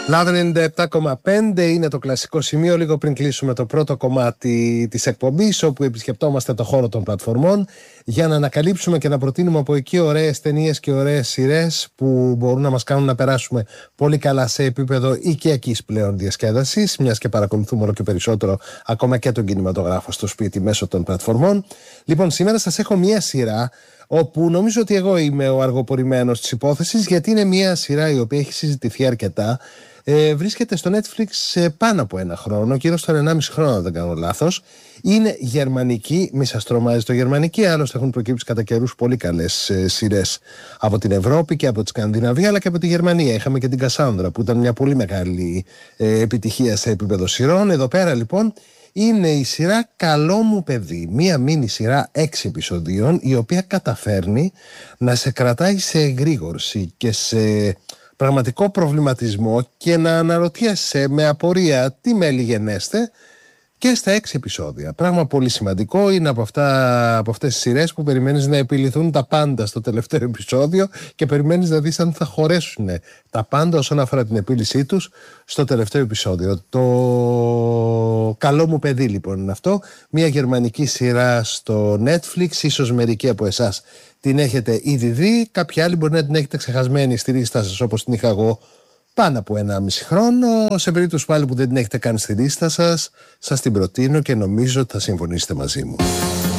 Λάβε 97,5 είναι το κλασικό σημείο, λίγο πριν κλείσουμε το πρώτο κομμάτι της εκπομπής, όπου επισκεπτόμαστε το χώρο των πλατφορμών για να ανακαλύψουμε και να προτείνουμε από εκεί ωραίες ταινίες και ωραίες σειρές που μπορούν να μας κάνουν να περάσουμε πολύ καλά σε επίπεδο οικιακής πλέον διασκέδασης, μιας και παρακολουθούμε όλο και περισσότερο ακόμα και τον κινηματογράφο στο σπίτι μέσω των πλατφορμών. Λοιπόν, σήμερα σας έχω μια σειρά όπου νομίζω ότι εγώ είμαι ο αργοπορημένος της υπόθεσης, γιατί είναι μια σειρά η οποία έχει συζητηθεί αρκετά. Βρίσκεται στο Netflix πάνω από ένα χρόνο, γύρω στο 1,5 χρόνο, αν δεν κάνω λάθος. Είναι γερμανική, μη σας τρομάζει το γερμανική, άλλωστε έχουν προκύψει κατά καιρούς πολύ καλές σειρές από την Ευρώπη και από τη Σκανδιναβία, αλλά και από τη Γερμανία. Είχαμε και την Κασάνδρα, που ήταν μια πολύ μεγάλη επιτυχία σε επίπεδο σειρών. Εδώ πέρα λοιπόν είναι η σειρά «Καλό μου παιδί», μία μίνι σειρά 6 επεισοδίων, η οποία καταφέρνει να σε κρατάει σε εγρήγορση και σε πραγματικό προβληματισμό και να αναρωτιέσαι με απορία τι μέλη γενέστε και στα 6 επεισόδια. Πράγμα πολύ σημαντικό, είναι από αυτές τις σειρές που περιμένεις να επιληθούν τα πάντα στο τελευταίο επεισόδιο και περιμένεις να δεις αν θα χωρέσουν τα πάντα όσον αφορά την επίλυσή τους στο τελευταίο επεισόδιο. Το «Καλό μου παιδί» λοιπόν είναι αυτό, μια γερμανική σειρά στο Netflix, ίσως μερικοί από εσάς την έχετε ήδη δει, κάποιοι άλλοι μπορεί να την έχετε ξεχασμένη στη λίστα σας, όπως την είχα εγώ πάνω από 1,5 χρόνο. Σε περίπτωση πάλι που δεν την έχετε κάνει στη λίστα σας, σας την προτείνω και νομίζω ότι θα συμφωνήσετε μαζί μου.